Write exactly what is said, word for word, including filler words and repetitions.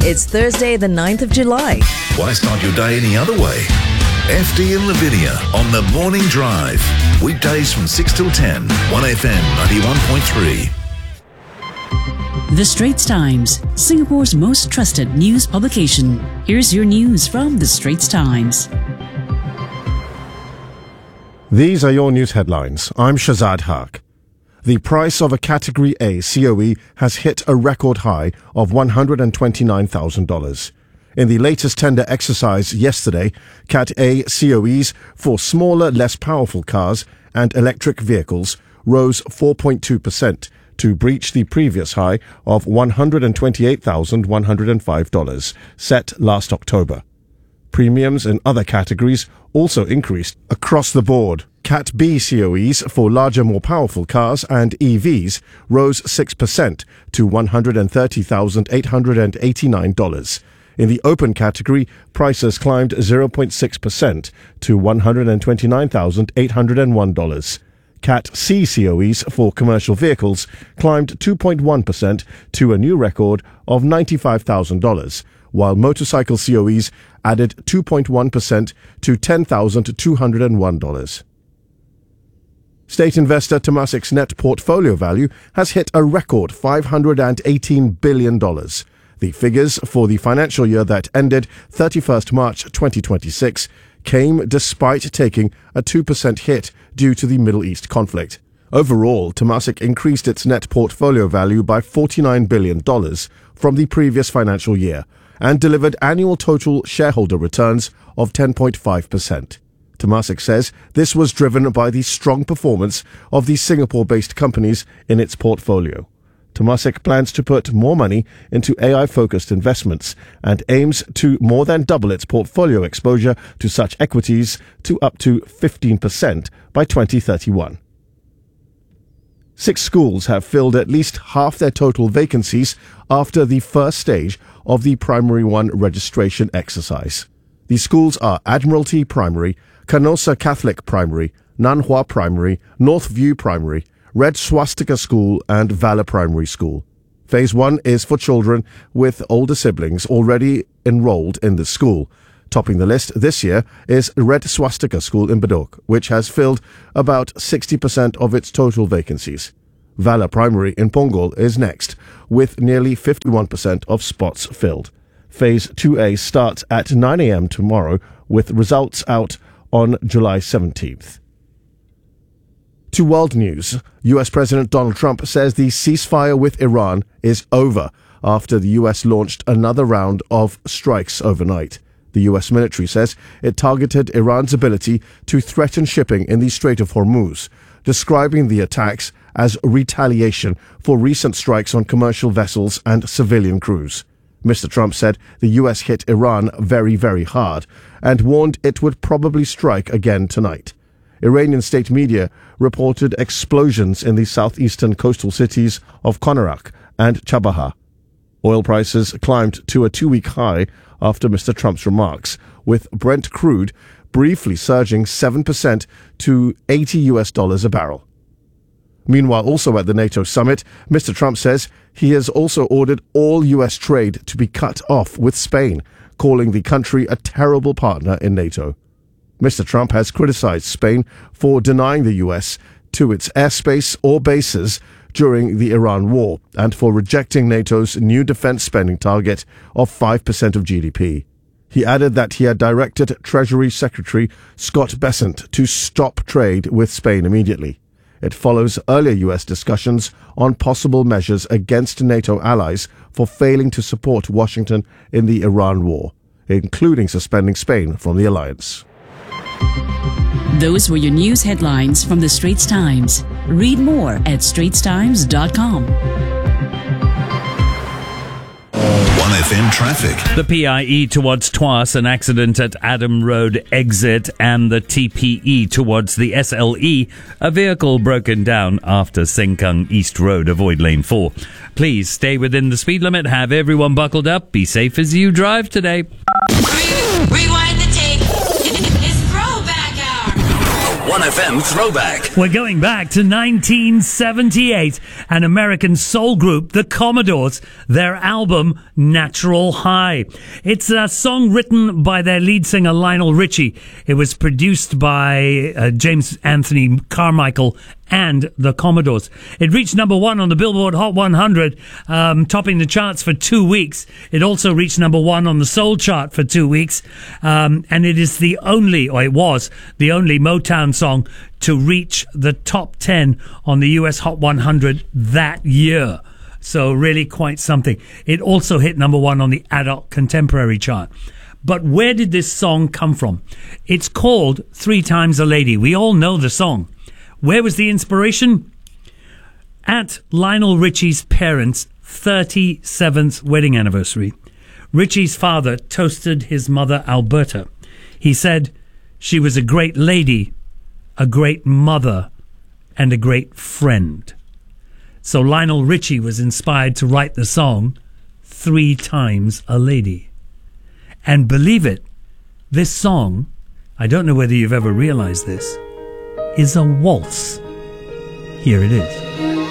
It's Thursday, the ninth of July. Why start your day any other way? F D and Lavinia on the Morning Drive. Weekdays from six till ten, one F M ninety-one point three. The Straits Times, Singapore's most trusted news publication. Here's your news from The Straits Times. These are your news headlines. I'm Shazad Haq. The price of a Category A C O E has hit a record high of one hundred twenty-nine thousand dollars. In the latest tender exercise yesterday, Cat A C O Es for smaller, less powerful cars and electric vehicles rose four point two percent to breach the previous high of one hundred twenty-eight thousand one hundred five dollars set last October. Premiums in other categories also increased across the board. Cat B C O Es for larger, more powerful cars and E Vs rose six percent to one hundred thirty thousand eight hundred eighty-nine dollars. In the open category, prices climbed zero point six percent to one hundred twenty-nine thousand eight hundred one dollars. Cat C C O Es for commercial vehicles climbed two point one percent to a new record of ninety-five thousand dollars, while motorcycle C O Es added two point one percent to ten thousand two hundred one dollars. State investor Temasek's net portfolio value has hit a record five hundred eighteen billion dollars. The figures for the financial year that ended thirty-first March twenty twenty-six came despite taking a two percent hit due to the Middle East conflict. Overall, Temasek increased its net portfolio value by forty-nine billion dollars from the previous financial year and delivered annual total shareholder returns of ten point five percent. Temasek says this was driven by the strong performance of the Singapore-based companies in its portfolio. Temasek plans to put more money into A I-focused investments and aims to more than double its portfolio exposure to such equities to up to fifteen percent by twenty thirty-one. Six schools have filled at least half their total vacancies after the first stage of the Primary one registration exercise. The schools are Admiralty Primary, Canossa Catholic Primary, Nanhua Primary, Northview Primary, Red Swastika School and Valor Primary School. Phase one is for children with older siblings already enrolled in the school. Topping the list this year is Red Swastika School in Bedok, which has filled about sixty percent of its total vacancies. Valor Primary in Punggol is next, with nearly fifty-one percent of spots filled. Phase two A starts at nine a.m. tomorrow, with results out on July seventeenth. To world news, U S President Donald Trump says the ceasefire with Iran is over after the U S launched another round of strikes overnight. The U S military says it targeted Iran's ability to threaten shipping in the Strait of Hormuz, describing the attacks as retaliation for recent strikes on commercial vessels and civilian crews. Mister Trump said the U S hit Iran very, very hard and warned it would probably strike again tonight. Iranian state media reported explosions in the southeastern coastal cities of Konarak and Chabahar. Oil prices climbed to a two-week high after Mister Trump's remarks, with Brent crude briefly surging seven percent to eighty U S dollars a barrel. Meanwhile, also at the NATO summit, Mister Trump says he has also ordered all U S trade to be cut off with Spain, calling the country a terrible partner in NATO. Mister Trump has criticized Spain for denying the U S to its airspace or bases during the Iran war and for rejecting NATO's new defense spending target of five percent of G D P. He added that he had directed Treasury Secretary Scott Bessent to stop trade with Spain immediately. It follows earlier U S discussions on possible measures against NATO allies for failing to support Washington in the Iran war, including suspending Spain from the alliance. Those were your news headlines from The Straits Times. Read more at straits times dot com. one F M traffic. The P I E towards Tuas, an accident at Adam Road exit, and the T P E towards the S L E, a vehicle broken down after Sengkang East Road. Avoid lane four. Please stay within the speed limit. Have everyone buckled up. Be safe as you drive today. Rewind the tape. It's throwback hour. one F M Throwback. We're going back to nineteen seventy-eight. An American soul group, the Commodores, their album Natural High. It's a song written by their lead singer Lionel Richie. It was produced by uh, James Anthony Carmichael and the Commodores. It reached number one on the Billboard Hot one hundred, um, topping the charts for two weeks. It also reached number one on the soul chart for two weeks. Um, and it is the only, or it was, the only Motown song to reach the top ten on the U S Hot one hundred that year. So really quite something. It also hit number one on the Adult Contemporary chart. But where did this song come from? It's called Three Times a Lady. We all know the song. Where was the inspiration? At Lionel Richie's parents' thirty-seventh wedding anniversary, Richie's father toasted his mother, Alberta. He said she was a great lady, a great mother, and a great friend. So Lionel Richie was inspired to write the song Three Times a Lady. And believe it, this song, I don't know whether you've ever realized this, is a waltz. Here it is.